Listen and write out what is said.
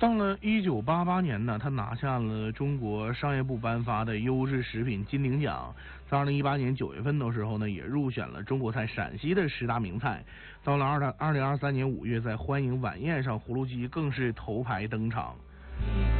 到了1988年呢，他拿下了中国商业部颁发的优质食品金鼎奖。在2018年9月份的时候呢，也入选了中国菜陕西的10大名菜。到了2023年5月，在欢迎晚宴上，葫芦鸡更是头牌登场。